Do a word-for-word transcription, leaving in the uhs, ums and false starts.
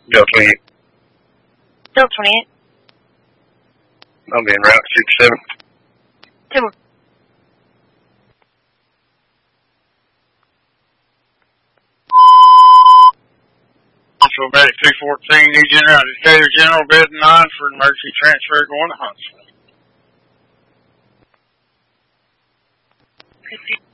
Delta twenty-eight. Delta twenty-eight. I'll be en route sixty-seven. Two more. Central Medic two fourteen, New General, Decatur General, bed nine for emergency transfer going to Huntsville.